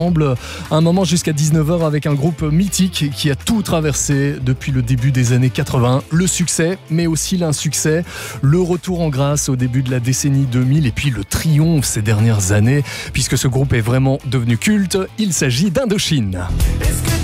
Un moment jusqu'à 19h avec un groupe mythique qui a tout traversé depuis le début des années 80. Le succès, mais aussi l'insuccès. Le retour en grâce au début de la décennie 2000 et puis le triomphe ces dernières années, puisque ce groupe est vraiment devenu culte. Il s'agit d'Indochine.